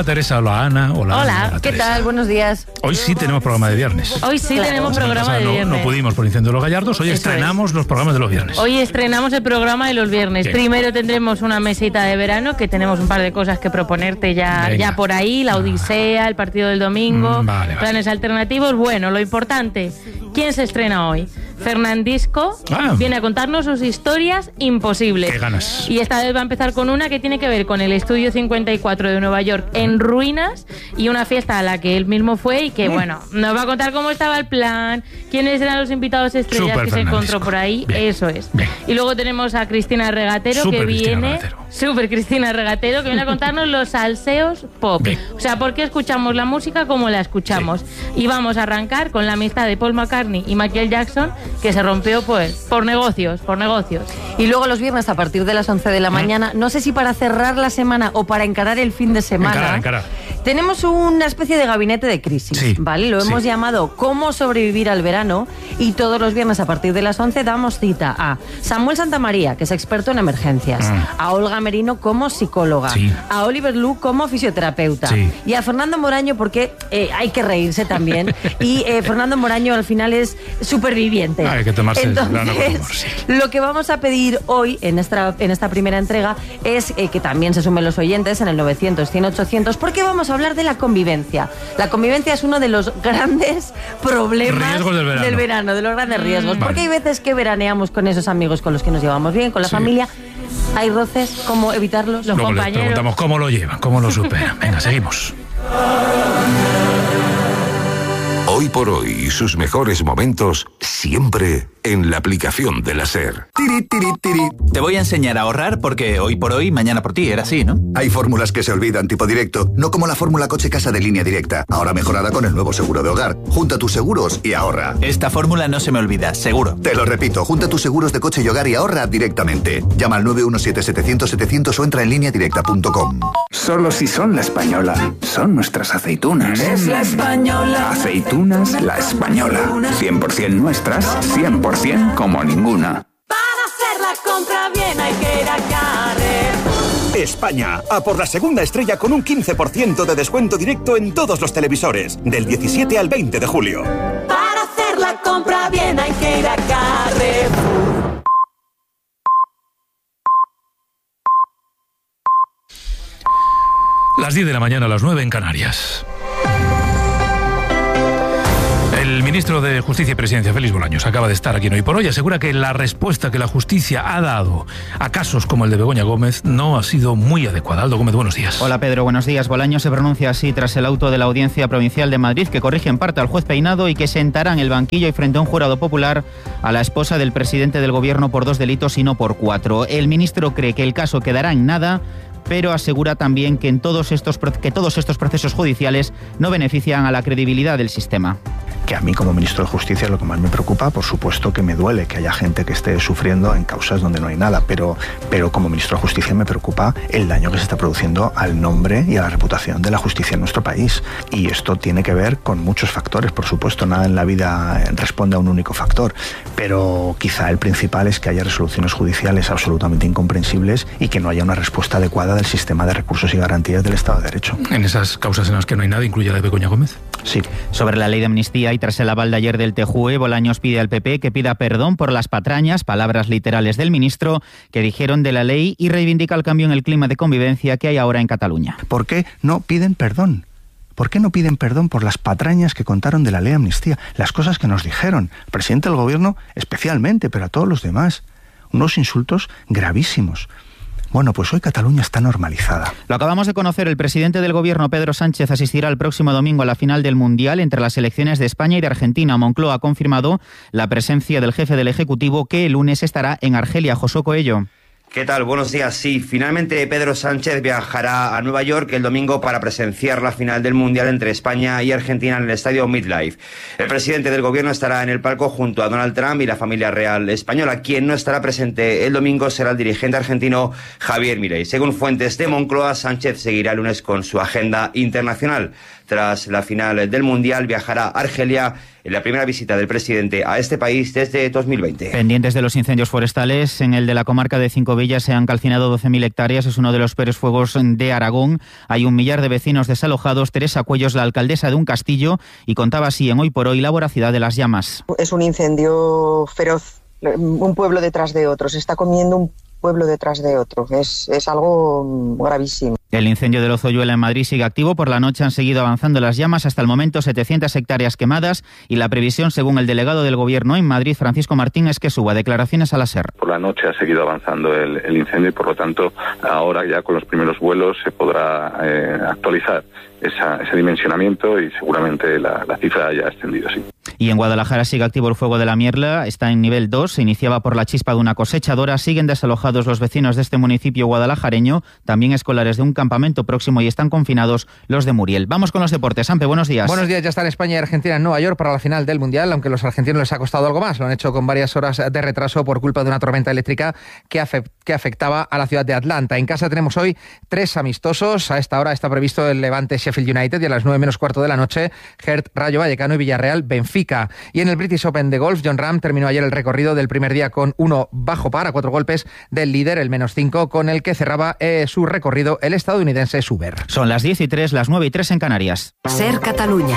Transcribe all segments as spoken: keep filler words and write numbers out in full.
Hola Teresa, hola Ana, hola. Hola, hola, ¿qué tal? Buenos días. Hoy sí tenemos programa de viernes. Hoy sí Claro. tenemos La semana programa pasada de no, viernes. no pudimos por incendio de los Gallardos, hoy Eso estrenamos los programas de los viernes. Hoy estrenamos el programa de los viernes. Bien. Primero tendremos una mesita de verano, que tenemos un par de cosas que proponerte ya, Venga. ya por ahí, la Odisea, el partido del domingo, Mm, vale, vale. planes alternativos. Bueno, lo importante, ¿quién se estrena hoy? Fernandisco Ah. viene a contarnos sus historias imposibles. Qué ganas. Y esta vez va a empezar con una que tiene que ver con el Estudio cincuenta y cuatro de Nueva York en ruinas y una fiesta a la que él mismo fue y que, Mm. bueno, nos va a contar cómo estaba el plan, quiénes eran los invitados estrellas Súper que se Fernandisco. encontró por ahí. Bien. Eso es. Bien. Y luego tenemos a Cristina Regatero, Súper que Cristina viene... Regatero. Súper Cristina Regatero, que viene a contarnos los salseos pop. Bien. O sea, por qué escuchamos la música como la escuchamos. Y vamos a arrancar con la amistad de Paul McCartney y Michael Jackson, que se rompió pues por negocios, por negocios. Y luego los viernes a partir de las once de la mañana, no sé si para cerrar la semana o para encarar el fin de semana, Encarar, encarar. tenemos una especie de gabinete de crisis, Sí, ¿vale? Lo sí. hemos llamado Cómo sobrevivir al verano y todos los viernes a partir de las once damos cita a Samuel Santamaría, que es experto en emergencias, Mm. a Olga Merino como psicóloga, Sí. a Oliver Lu como fisioterapeuta Sí. y a Fernando Moraño porque eh, hay que reírse también y eh, Fernando Moraño al final es superviviente. Hay que tomarse el verano con Entonces, humor, sí. lo que vamos a pedir hoy en esta, en esta primera entrega es eh, que también se sumen los oyentes en el novecientos, cien, ochocientos, porque vamos a hablar de la convivencia. La convivencia es uno de los grandes problemas Riesgos del verano. verano, de los grandes riesgos. Vale. Porque hay veces que veraneamos con esos amigos con los que nos llevamos bien, con la Sí. familia. Hay roces, ¿cómo evitarlos? Los Luego les compañeros. preguntamos cómo lo llevan, cómo lo superan. Venga, seguimos. Hoy por hoy y sus mejores momentos siempre en la aplicación de la SER. Tiri, tiri, tiri. Te voy a enseñar a ahorrar porque hoy por hoy, mañana por ti, era así, ¿no? Hay fórmulas que se olvidan tipo directo, no como la fórmula coche casa de Línea Directa, ahora mejorada con el nuevo seguro de hogar. Junta tus seguros y ahorra. Esta fórmula no se me olvida, seguro. Te lo repito, junta tus seguros de coche y hogar y ahorra directamente. Llama al nueve uno siete, setecientos, setecientos o entra en línea directa punto com. Solo si son la española. Son nuestras aceitunas. Es la española. Aceitunas la española. cien por ciento nuestras, cien por ciento como ninguna. Para hacer la compra bien hay que ir a Carrefour. España, a por la segunda estrella con un quince por ciento de descuento directo en todos los televisores, del diecisiete al veinte de julio. Para hacer la compra bien hay que ir a Carrefour. Las diez de la mañana, a las nueve en Canarias. El ministro de Justicia y Presidencia, Félix Bolaños, acaba de estar aquí en Hoy por Hoy. Asegura que la respuesta que la justicia ha dado a casos como el de Begoña Gómez no ha sido muy adecuada. Aldo Gómez, buenos días. Hola Pedro, buenos días. Bolaños se pronuncia así tras el auto de la Audiencia Provincial de Madrid que corrige en parte al juez Peinado y que sentará en el banquillo y frente a un jurado popular a la esposa del presidente del gobierno por dos delitos y no por cuatro. El ministro cree que el caso quedará en nada, pero asegura también que, en todos estos, que todos estos procesos judiciales no benefician a la credibilidad del sistema. Que a mí como ministro de Justicia es lo que más me preocupa. Por supuesto que me duele que haya gente que esté sufriendo en causas donde no hay nada, pero, pero como ministro de Justicia me preocupa el daño que se está produciendo al nombre y a la reputación de la justicia en nuestro país. Y esto tiene que ver con muchos factores, por supuesto, nada en la vida responde a un único factor, pero quizá el principal es que haya resoluciones judiciales absolutamente incomprensibles y que no haya una respuesta adecuada del sistema de recursos y garantías del Estado de Derecho. En esas causas en las que no hay nada, ¿incluye la de Begoña Gómez? Sí. Sobre la ley de amnistía y tras el aval de ayer del T J U E, Bolaños pide al P P que pida perdón por las patrañas, palabras literales del ministro, que dijeron de la ley, y reivindica el cambio en el clima de convivencia que hay ahora en Cataluña. ¿Por qué no piden perdón? ¿Por qué no piden perdón por las patrañas que contaron de la ley de amnistía? Las cosas que nos dijeron, el presidente del gobierno especialmente, pero a todos los demás. Unos insultos gravísimos. Bueno, pues hoy Cataluña está normalizada. Lo acabamos de conocer, el presidente del gobierno, Pedro Sánchez, asistirá el próximo domingo a la final del Mundial entre las selecciones de España y de Argentina. Moncloa ha confirmado la presencia del jefe del Ejecutivo, que el lunes estará en Argelia. Josué Coello. ¿Qué tal? Buenos días. Sí, finalmente Pedro Sánchez viajará a Nueva York el domingo para presenciar la final del Mundial entre España y Argentina en el estadio MetLife. El presidente del gobierno estará en el palco junto a Donald Trump y la familia real española. Quien no estará presente el domingo será el dirigente argentino Javier Milei. Según fuentes de Moncloa, Sánchez seguirá el lunes con su agenda internacional. Tras la final del Mundial viajará a Argelia en la primera visita del presidente a este país desde dos mil veinte. Pendientes de los incendios forestales, en el de la comarca de Cinco Villas se han calcinado doce mil hectáreas, es uno de los peores fuegos de Aragón. Hay un millar de vecinos desalojados. Teresa Cuellos, la alcaldesa de un castillo, y contaba así en Hoy por Hoy la voracidad de las llamas. Es un incendio feroz, un pueblo detrás de otro, se está comiendo un pueblo detrás de otro, es, es algo gravísimo. El incendio de Lozoyuela en Madrid sigue activo. Por la noche han seguido avanzando las llamas. Hasta el momento setecientas hectáreas quemadas y la previsión, según el delegado del Gobierno en Madrid, Francisco Martín, es que suba. Declaraciones a la SER. Por la noche ha seguido avanzando el, el incendio y, por lo tanto, ahora ya con los primeros vuelos se podrá eh, actualizar esa, ese dimensionamiento y seguramente la, la cifra haya ascendido, sí. Y en Guadalajara sigue activo el fuego de la Mierla, está en nivel dos, se iniciaba por la chispa de una cosechadora. Siguen desalojados los vecinos de este municipio guadalajareño, también escolares de un campamento próximo, y están confinados los de Muriel. Vamos con los deportes. Ampe, buenos días. Buenos días, ya están España y Argentina en Nueva York para la final del Mundial, aunque a los argentinos les ha costado algo más. Lo han hecho con varias horas de retraso por culpa de una tormenta eléctrica que, afe- que afectaba a la ciudad de Atlanta. En casa tenemos hoy tres amistosos. A esta hora está previsto el Levante Sheffield United y a las nueve menos cuarto de la noche Gert Rayo Vallecano y Villarreal Benfica. Y en el British Open de golf, Jon Rahm terminó ayer el recorrido del primer día con uno bajo par a cuatro golpes del líder, el menos cinco, con el que cerraba eh, su recorrido el estadounidense Suber. Son las diez y tres, las nueve y tres en Canarias. SER Catalunya.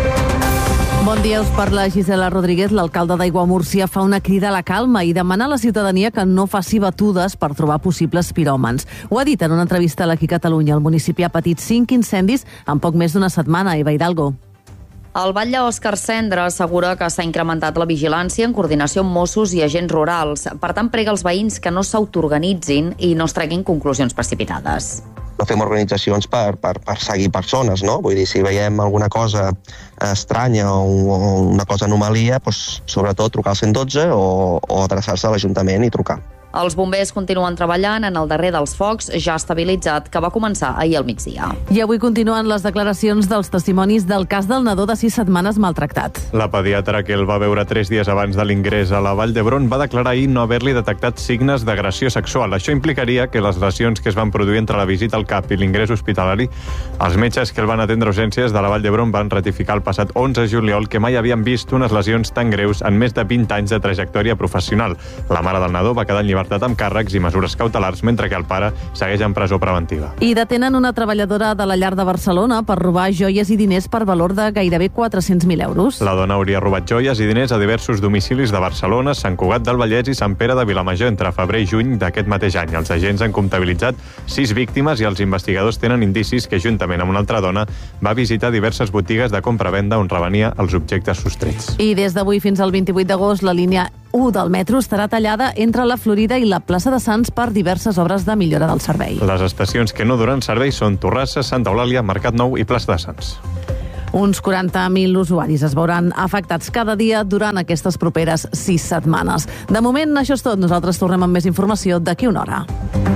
Bon dia, us parla Gisela Rodríguez. L'alcalde d'Aiguamúrcia fa una crida a la calma i demana a la ciutadania que no faci batudes per trobar possibles piròmans. Ho ha dit en una entrevista a l'Aquí Catalunya. El municipi ha patit cinc incendis en poc més d'una setmana. Eva Hidalgo. El batlle Òscar Cendra assegura que s'ha incrementat la vigilància en coordinació amb Mossos i agents rurals. Per tant, prega els veïns que no s'autoorganitzin i no es treguin conclusions precipitades. No fem organitzacions per, per, per seguir persones, no? Vull dir, si veiem alguna cosa estranya o, o una cosa anomalia, doncs, sobretot trucar al cent dotze o, o adreçar-se a l'Ajuntament i trucar. Els bombers continuen treballant en el darrer dels focs, ja estabilitzat, que va començar ahir al migdia. I avui continuen les declaracions dels testimonis del cas del nadó de sis setmanes maltractat. La pediatra que el va veure tres dies abans de l'ingrés a la Vall d'Hebron va declarar ahir no haver-li detectat signes d'agressió sexual. Això implicaria que les lesions que es van produir entre la visita al C A P i l'ingrés hospitalari, els metges que el van atendre a urgències de la Vall d'Hebron van ratificar el passat onze de juliol que mai havien vist unes lesions tan greus en més de vint anys de trajectòria professional. La mare del nadó va quedar en llibertat amb càrrecs i mesures cautelars, mentre que el pare segueix en presó preventiva. I detenen una treballadora de la llar de Barcelona per robar joies i diners per valor de gairebé quatre-cents mil euros. La dona hauria robat joies i diners a diversos domicilis de Barcelona, Sant Cugat del Vallès i Sant Pere de Vilamajor entre febrer i juny d'aquest mateix any. Els agents han comptabilitzat sis víctimes i els investigadors tenen indicis que, juntament amb una altra dona, va visitar diverses botigues de compra-venda on revenia els objectes sostrets. I des d'avui fins al vint-i-vuit d'agost, la línia u del metro estarà tallada entre la Florida i la plaça de Sants per diverses obres de millora del servei. Les estacions que no duran servei són Torrassa, Santa Eulàlia, Mercat Nou i plaça de Sants. Uns quaranta mil usuaris es veuran afectats cada dia durant aquestes properes sis setmanes. De moment, això és tot. Nosaltres tornem amb més informació d'aquí una hora.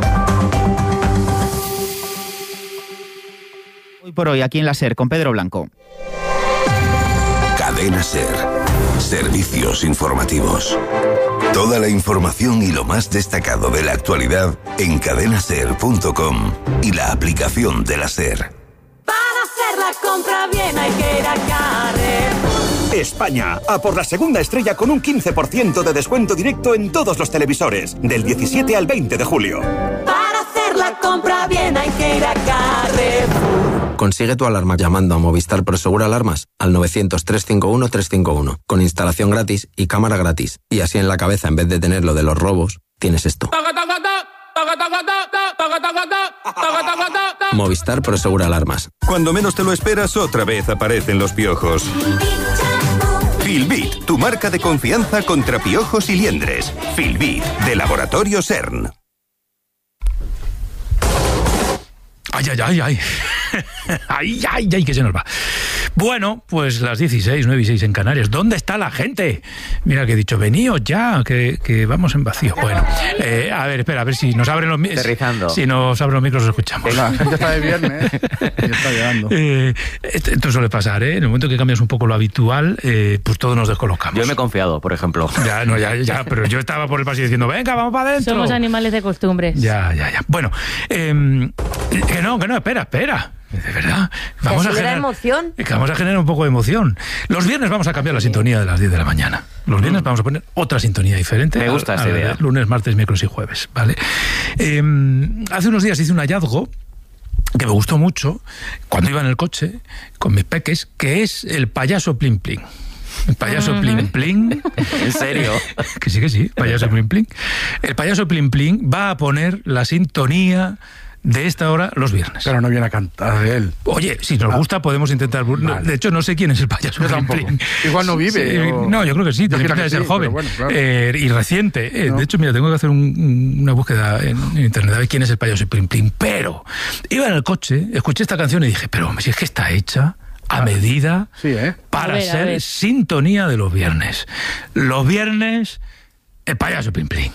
Hoy por hoy, aquí en la SER, con Pedro Blanco. Cadena SER. Servicios informativos. Toda la información y lo más destacado de la actualidad en cadena ser punto com y la aplicación de la SER. Para hacer la compra bien hay que ir a Carrefour. España, a por la segunda estrella con un quince por ciento de descuento directo en todos los televisores, del diecisiete al veinte de julio. Para hacer la compra bien hay que ir a Carrefour. Consigue tu alarma llamando a Movistar Prosegur Alarmas al novecientos, trescientos cincuenta y uno, trescientos cincuenta y uno, con instalación gratis y cámara gratis. Y así en la cabeza, en vez de tener lo de los robos, tienes esto. Movistar Prosegur Alarmas. Cuando menos te lo esperas, otra vez aparecen los piojos. Filbit, tu marca de confianza contra piojos y liendres. Filbit, de Laboratorio CERN. Ay, ay, ay, ay. Ay, ay, ay, que se nos va. Bueno, pues las dieciséis, nueve y seis en Canarias. ¿Dónde está la gente? Mira que he dicho, veníos ya, que, que vamos en vacío. Bueno, eh, a ver, espera, a ver si nos abren los micros. Aterrizando. Si nos abren los micros, los escuchamos. La gente está de viernes, ya está llegando. Eh, esto, esto suele pasar, ¿eh? En el momento que cambias un poco lo habitual, eh, pues todos nos descolocamos. Yo me he confiado, por ejemplo. Ya, no, ya, ya, pero yo estaba por el pasillo diciendo, venga, vamos para adentro. Somos animales de costumbres. Ya, ya, ya. Bueno, eh, que no, que no, espera, espera. De verdad. Vamos a, generar, emoción. vamos a generar un poco de emoción. Los viernes vamos a cambiar la sintonía de las diez de la mañana. Los viernes mm. vamos a poner otra sintonía diferente. Me gusta esa idea. Lunes, martes, miércoles y jueves, ¿vale? Eh, hace unos días hice un hallazgo que me gustó mucho cuando iba en el coche con mis peques, que es el payaso Plin Plin. El payaso uh-huh. Plin Plin. ¿En serio? Que sí, que sí, payaso Plin Plin. El payaso Plin Plin va a poner la sintonía de esta hora los viernes. Pero no viene a cantar él. Oye, si nos gusta podemos intentar... Vale. De hecho, no sé quién es el payaso Yo tampoco. Plin. Igual no vive. Sí, o... No, yo creo que sí, tiene que ser sí, joven. Bueno, claro. eh, y reciente. Eh, no. De hecho, mira, tengo que hacer un, una búsqueda en, en internet a ver quién es el payaso Plin Plin. Pero iba en el coche, escuché esta canción y dije, pero si es que está hecha a medida sí, ¿eh? para ver, ser sintonía de los viernes. Los viernes, el payaso Plin Plin.